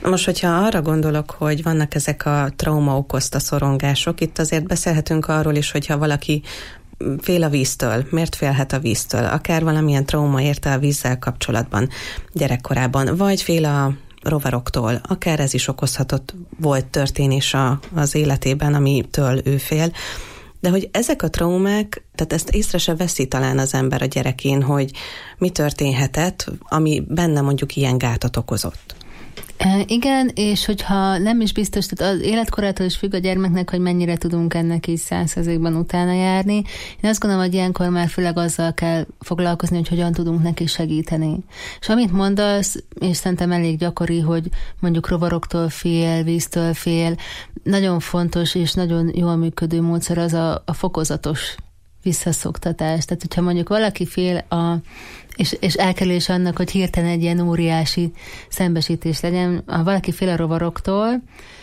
Most, hogyha arra gondolok, hogy vannak ezek a trauma okozta szorongások, itt azért beszélhetünk arról is, hogyha valaki fél a víztől. Miért félhet a víztől? Akár valamilyen trauma érte a vízzel kapcsolatban gyerekkorában, vagy fél a rovaroktól. Akár ez is volt történés az életében, amitől ő fél. De hogy ezek a traumák, tehát ezt észre se veszi talán az ember a gyerekén, hogy mi történhetett, ami benne mondjuk ilyen gátat okozott. Igen, és hogyha nem is biztos, tehát az életkorától is függ a gyermeknek, hogy mennyire tudunk ennek így 100%-ban utána járni. Én azt gondolom, hogy ilyenkor már főleg azzal kell foglalkozni, hogy hogyan tudunk neki segíteni. És amit mondasz, és szerintem elég gyakori, hogy mondjuk rovaroktól fél, víztől fél, nagyon fontos és nagyon jól működő módszer az a fokozatos visszaszoktatás. Tehát, hogyha mondjuk valaki fél és elkerülés annak, hogy hirtelen egy ilyen óriási szembesítés legyen. Ha valaki fél a rovaroktól,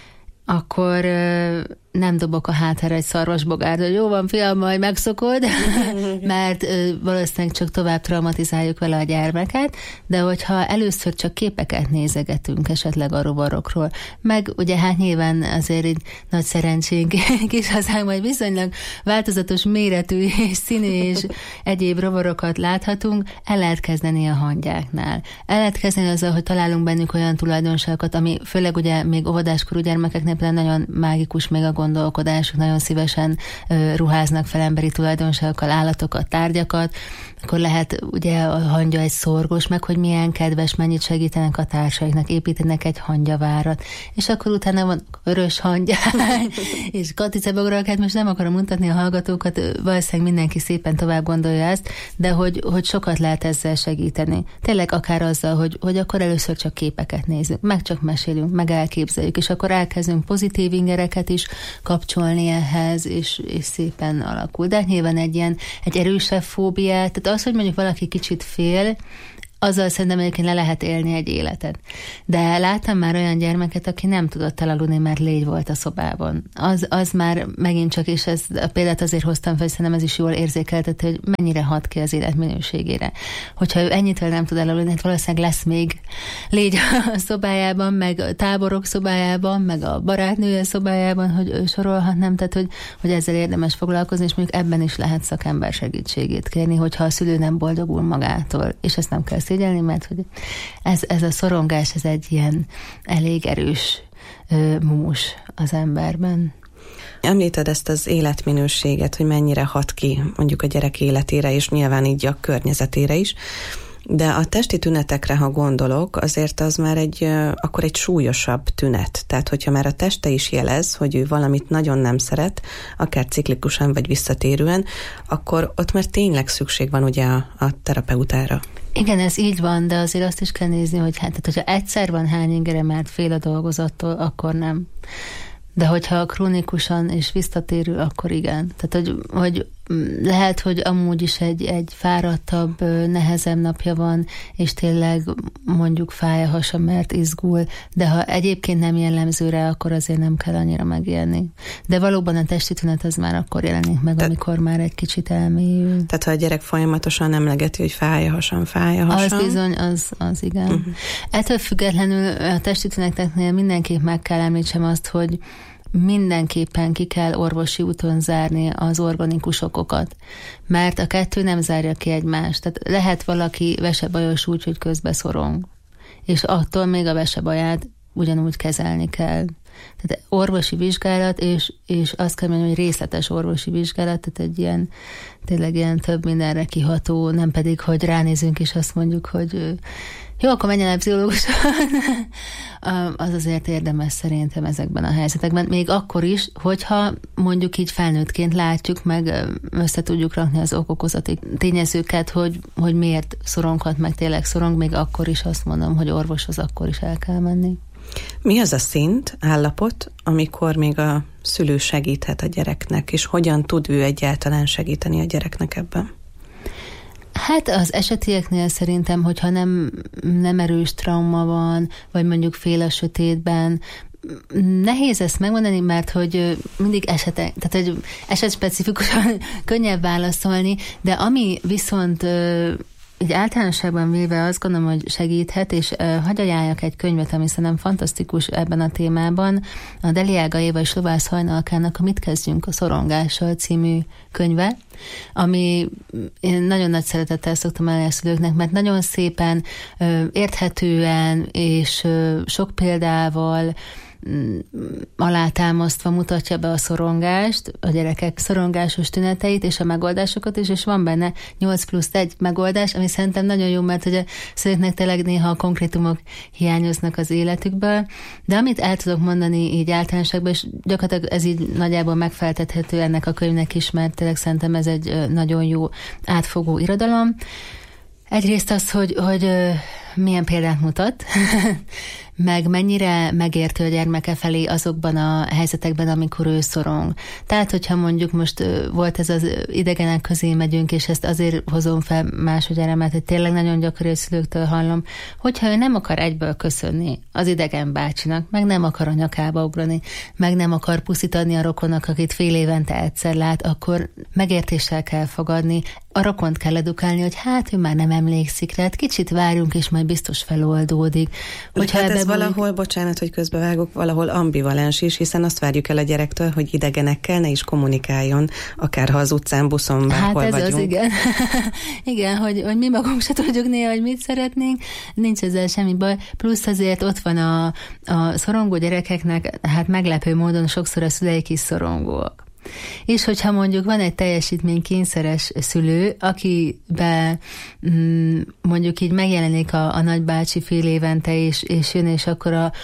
akkor nem dobok a hátára egy szarvasbogárt, hogy jó van, fiam, majd megszokod, mert valószínűleg csak tovább traumatizáljuk vele a gyermeket, de hogyha először csak képeket nézegetünk esetleg a rovarokról, meg ugye hát nyilván azért egy nagy szerencsénk kis hazánk, majd viszonylag változatos méretű és színű és egyéb rovarokat láthatunk, el lehet kezdeni a hangyáknál. El lehet kezdeni azzal, hogy találunk bennük olyan tulajdonságokat, ami főleg ugye még óvodáskorú gyermekeknél például nagyon mágikus még a gondolkodásuk, nagyon szívesen ruháznak fel emberi tulajdonságokkal, állatokat, tárgyakat, akkor lehet ugye a hangya egy szorgos, meg hogy milyen kedves, mennyit segítenek a társaiknak, építenek egy hangyavárat, és akkor utána van vörös hangyák, és katicabograk, hát most nem akarom mutatni a hallgatókat, valószínűleg mindenki szépen tovább gondolja ezt, de hogy sokat lehet ezzel segíteni. Tényleg akár azzal, hogy akkor először csak képeket nézzük, meg csak mesélünk, meg elképzeljük, és akkor elkezdünk pozitív ingereket is kapcsolni ehhez, és szépen alakul. De nyilván egy erősebb fóbiát, tehát az, hogy mondjuk valaki kicsit fél, azzal szerintem egyébként le lehet élni egy életet. De láttam már olyan gyermeket, aki nem tudott elaludni, mert légy volt a szobában. Az már megint csak, és ez a példát azért hoztam fel, szerintem ez is jól érzékelteti, hogy mennyire hat ki az élet minőségére. Hogyha ő ennyitől nem tud elaludni, hát valószínűleg lesz még légy a szobájában, meg a táborok szobájában, meg a barátnője szobájában, hogy ő sorolhatnám, tehát hogy ezzel érdemes foglalkozni, és mondjuk ebben is lehet szakember segítségét kérni, hogyha a szülő nem boldogul magától, és ezt nem kell szégyelni, mert hogy ez a szorongás, ez egy ilyen elég erős mumus az emberben. Említed ezt az életminőséget, hogy mennyire hat ki mondjuk a gyerek életére, és nyilván így a környezetére is, de a testi tünetekre, ha gondolok, azért az már akkor egy súlyosabb tünet. Tehát, hogyha már a teste is jelez, hogy ő valamit nagyon nem szeret, akár ciklikusan vagy visszatérően, akkor ott már tényleg szükség van ugye a terapeutára. Igen, ez így van, de azért azt is kell nézni, hogy tehát, hogyha egyszer van hány ingere, mert fél a dolgozattól, akkor nem. De hogyha krónikusan és visszatérő, akkor igen. Tehát, hogy lehet, hogy amúgy is egy fáradtabb, nehezebb napja van, és tényleg mondjuk fáj a hasa, mert izgul, de ha egyébként nem jellemző rá, akkor azért nem kell annyira megélni. De valóban a testi tünet az már akkor jelenik meg, amikor már egy kicsit elmélyül. Tehát ha a gyerek folyamatosan emlegeti, hogy fáj a hasam. Az bizony, az igen. Uh-huh. Ettől függetlenül a testi tüneteknél mindenképp meg kell említsem azt, hogy mindenképpen ki kell orvosi úton zárni az organikus okokat, mert a kettő nem zárja ki egymást. Tehát lehet valaki vesebajos úgy, hogy közbeszorong, és attól még a vesebaját ugyanúgy kezelni kell. Tehát orvosi vizsgálat, és azt kell mondani, hogy részletes orvosi vizsgálat, tehát egy ilyen, tényleg ilyen több mindenre kiható, nem pedig, hogy ránézünk és azt mondjuk, hogy jó, akkor menjen el pszichológusra. Az azért érdemes szerintem ezekben a helyzetekben. Még akkor is, hogyha mondjuk így felnőttként látjuk, meg össze tudjuk rakni az okokozati tényezőket, hogy miért szoronghat, meg tényleg szorong, még akkor is azt mondom, hogy orvoshoz akkor is el kell menni. Mi az a szint, állapot, amikor még a szülő segíthet a gyereknek, és hogyan tud ő egyáltalán segíteni a gyereknek ebben? Hát az esetieknél szerintem, hogyha nem erős trauma van, vagy mondjuk fél a sötétben, nehéz ezt megmondani, mert hogy mindig tehát hogy esetspecifikusan könnyebb válaszolni, de ami viszont így általánosságban véve azt gondolom, hogy segíthet, és hadd ajánljak egy könyvet, ami szerintem fantasztikus ebben a témában, a Deliága Éva és Lovász Hajnalkának a Mit kezdjünk a szorongással című könyve, ami én nagyon nagy szeretettel szoktam elni a szülőknek, mert nagyon szépen, érthetően és sok példával alátámasztva mutatja be a szorongást, a gyerekek szorongásos tüneteit és a megoldásokat is, és van benne 8+1 megoldás, ami szerintem nagyon jó, mert hogy a szülőknek tényleg néha a konkrétumok hiányoznak az életükből, de amit el tudok mondani így általánosságban, és gyakorlatilag ez így nagyjából megfeltethető ennek a könyvnek is, mert tényleg szerintem ez egy nagyon jó átfogó irodalom. Egyrészt az, hogy milyen példát mutat, meg mennyire megértő a gyermeke felé azokban a helyzetekben, amikor ő szorong. Tehát, hogyha mondjuk most volt ez az idegenek közé megyünk, és ezt azért hozom fel másodjára, mert hogy tényleg nagyon gyakori, hogy szülőktől hallom, hogyha ő nem akar egyből köszönni az idegen bácsinak, meg nem akar a nyakába ugrani, meg nem akar puszit adni a rokonnak, akit fél évente egyszer lát, akkor megértéssel kell fogadni, a rokont kell edukálni, hogy hát ő már nem emlékszik rá, kicsit várjunk, és majd biztos feloldódik. Hogyha hát ez valahol, bocsánat, hogy közbevágok, valahol ambivalens is, hiszen azt várjuk el a gyerektől, hogy idegenekkel ne is kommunikáljon, akár ha az utcán, buszon, bárhol hát ez vagyunk. Az, igen. Igen, hogy mi magunk se tudjuk néha, hogy mit szeretnénk, nincs ezzel semmi baj. Plusz azért ott van a szorongó gyerekeknek, hát meglepő módon sokszor a szüleik is szorongóak. És hogyha mondjuk van egy teljesítménykényszeres szülő, akiben mondjuk így megjelenik a nagybácsi fél évente, és jön, és akkor a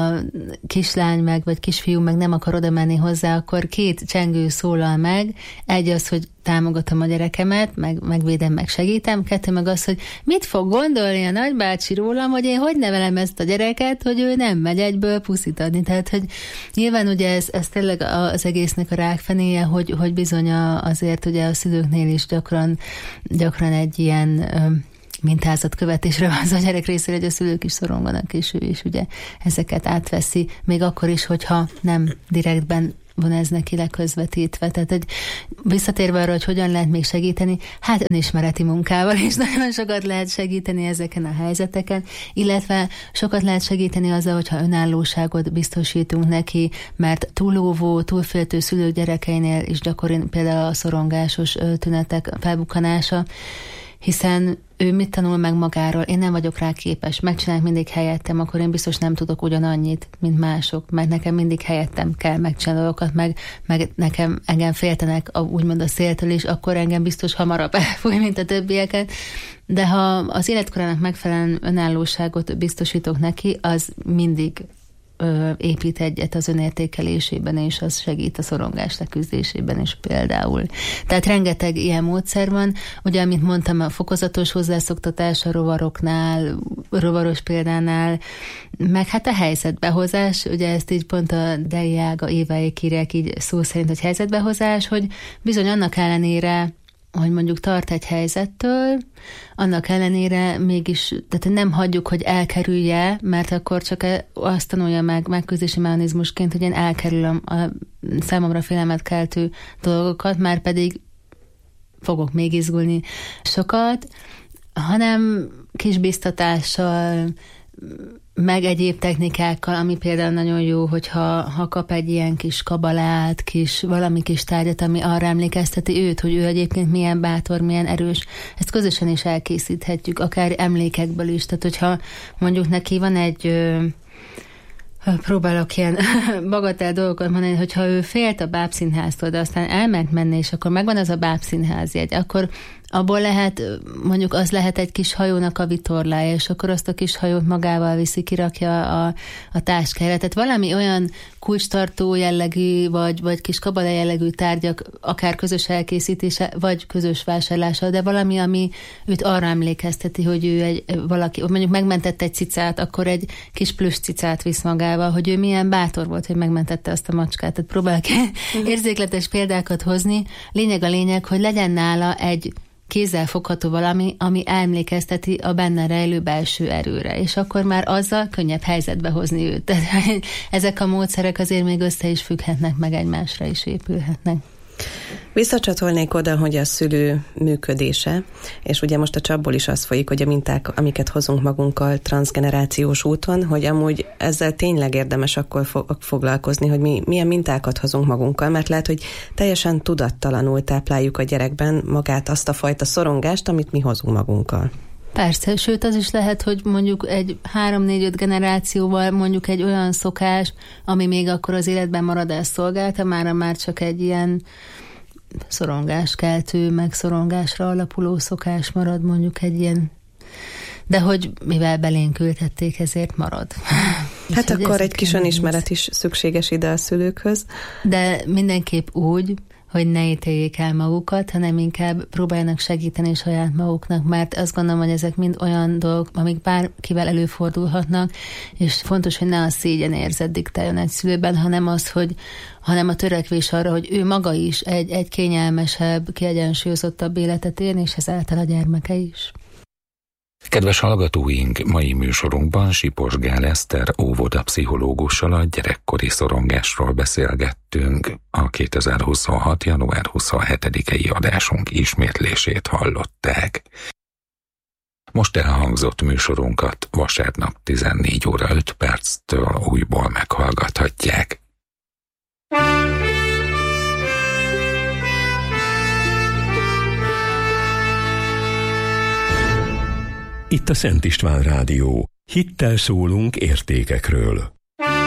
kislány meg, vagy kisfiú meg nem akar oda menni hozzá, akkor két csengő szólal meg. Egy az, hogy támogatom a gyerekemet, megvédem, meg segítem. Kettő meg az, hogy mit fog gondolni a nagybácsi rólam, hogy én hogy nevelem ezt a gyereket, hogy ő nem megy egyből puszit adni. Tehát, hogy nyilván ugye ez tényleg az egésznek a rákfenéje, hogy bizony azért ugye a szülőknél is gyakran egy ilyen mintázatkövetésre van az a gyerek részéről, hogy a szülők is szoronganak, és ő is ugye ezeket átveszi, még akkor is, hogyha nem direktben van ez neki leközvetítve. Tehát, hogy visszatérve arra, hogy hogyan lehet még segíteni, hát önismereti munkával is nagyon sokat lehet segíteni ezeken a helyzeteken, illetve sokat lehet segíteni azzal, hogyha önállóságot biztosítunk neki, mert túlóvó, túlféltő szülők gyerekeinél is gyakori például a szorongásos tünetek felbukkanása, hiszen ő mit tanul meg magáról, én nem vagyok rá képes, megcsinálják mindig helyettem, akkor én biztos nem tudok ugyanannyit, mint mások, mert nekem mindig helyettem kell megcsinálni dolgokat, meg engem féltenek úgymond a széltől is, akkor engem biztos hamarabb elfúj, mint a többieket. De ha az életkorának megfelelően önállóságot biztosítok neki, az mindig épít egyet az önértékelésében, és az segít a szorongás leküzdésében is például. Tehát rengeteg ilyen módszer van. Ugye, amit mondtam, a fokozatos hozzászoktatás a rovaroknál, rovaros példánál, meg hát a helyzetbehozás, ugye ezt így pont a Deliága Éváék írják így szó szerint, hogy helyzetbehozás, hogy bizony annak ellenére, hogy mondjuk tart egy helyzettől, annak ellenére mégis, tehát nem hagyjuk, hogy elkerülje, mert akkor csak azt tanulja meg megküzdési mechanizmusként, hogy én elkerülöm a számomra félelmet keltő dolgokat, már pedig fogok még izgulni sokat, hanem kis biztatással, meg egyéb technikákkal, ami például nagyon jó, hogyha kap egy ilyen kis kabalát, valami kis tárgyat, ami arra emlékezteti őt, hogy ő egyébként milyen bátor, milyen erős. Ezt közösen is elkészíthetjük, akár emlékekből is. Tehát, hogyha mondjuk neki van próbálok ilyen bagatel dolgokat mondani, hogyha ő félt a bábszínháztól, de aztán elment menni, és akkor megvan az a bábszínházjegy, akkor abból lehet, mondjuk az lehet egy kis hajónak a vitorlája, és akkor azt a kis hajót magával viszi, kirakja a táskára. Tehát valami olyan kulcstartó jellegű, vagy kis kabala jellegű tárgyak, akár közös elkészítése, vagy közös vásárlása, de valami, ami őt arra emlékezteti, hogy ő valaki, mondjuk megmentette egy cicát, akkor egy kis plüss cicát visz magával, hogy ő milyen bátor volt, hogy megmentette azt a macskát. Tehát próbálok érzékletes példákat hozni. Lényeg, hogy legyen nála egy kézzelfogható valami, ami emlékezteti a benne rejlő belső erőre, és akkor már azzal könnyebb helyzetbe hozni őt. Tehát ezek a módszerek azért még össze is függhetnek, meg egymásra is épülhetnek. Visszacsatolnék oda, hogy a szülő működése, és ugye most a csapból is az folyik, hogy a minták, amiket hozunk magunkkal transzgenerációs úton, hogy amúgy ezzel tényleg érdemes akkor foglalkozni, hogy mi milyen mintákat hozunk magunkkal, mert lehet, hogy teljesen tudattalanul tápláljuk a gyerekben magát azt a fajta szorongást, amit mi hozunk magunkkal. Persze, sőt az is lehet, hogy mondjuk egy 3-4-5 generációval mondjuk egy olyan szokás, ami még akkor az életben maradást szolgálta, már csak egy ilyen szorongáskeltő, meg szorongásra alapuló szokás marad, mondjuk egy ilyen, de hogy mivel belénk ültették, ezért marad. Hát akkor egy kis önismeret is szükséges ide a szülőkhöz. De mindenképp úgy, hogy ne ítéljék el magukat, hanem inkább próbáljanak segíteni saját maguknak, mert azt gondolom, hogy ezek mind olyan dolgok, amik bárkivel előfordulhatnak, és fontos, hogy ne a szégyenérzet diktáljon egy szülőben, hanem a törekvés arra, hogy ő maga is egy kényelmesebb, kiegyensúlyozottabb életet élni, és ezáltal a gyermeke is. Kedves hallgatóink, mai műsorunkban Sipos Gál Eszter óvodapszichológussal a gyerekkori szorongásról beszélgettünk. A 2026. január 27-i adásunk ismétlését hallották. Most elhangzott műsorunkat vasárnap 14 óra 5 perctől újból meghallgathatják. Itt a Szent István Rádió. Hittel szólunk értékekről.